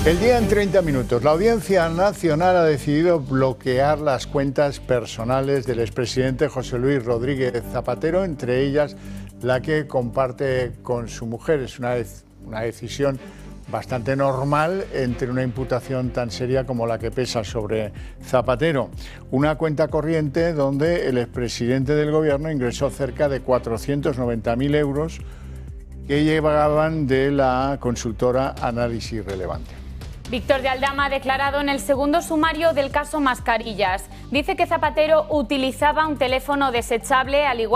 El día en 30 minutos. La Audiencia Nacional ha decidido bloquear las cuentas personales del expresidente José Luis Rodríguez Zapatero, entre ellas la que comparte con su mujer. Es una decisión bastante normal entre una imputación tan seria como la que pesa sobre Zapatero. Una cuenta corriente donde el expresidente del gobierno ingresó cerca de 490.000 euros que llegaban de la consultora Análisis Relevante. Víctor de Aldama ha declarado en el segundo sumario del caso Mascarillas. Dice que Zapatero utilizaba un teléfono desechable al igual